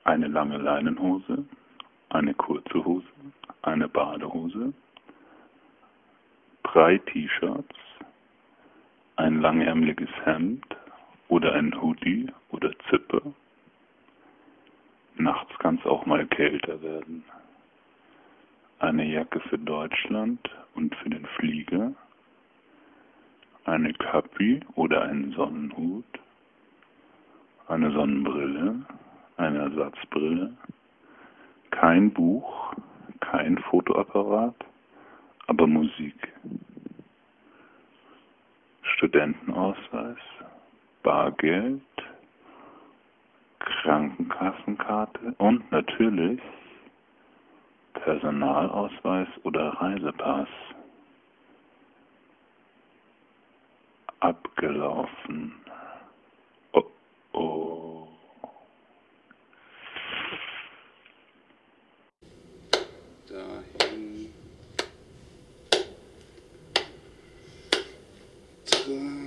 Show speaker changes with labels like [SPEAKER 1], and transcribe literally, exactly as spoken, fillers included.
[SPEAKER 1] eine lange Leinenhose, eine kurze Hose, eine Badehose, drei T-Shirts, ein langärmeliges Hemd oder ein Hoodie oder Zippe. Nachts kann es auch mal kälter werden. Eine Jacke für Deutschland und für den Flieger, eine Kappe oder einen Sonnenhut, eine Sonnenbrille, eine Ersatzbrille, kein Buch, kein Fotoapparat, aber Musik, Studentenausweis, Bargeld, Krankenkassenkarte und natürlich Personalausweis oder Reisepass. Abgelaufen. Oh oh.
[SPEAKER 2] Dahin. Drei.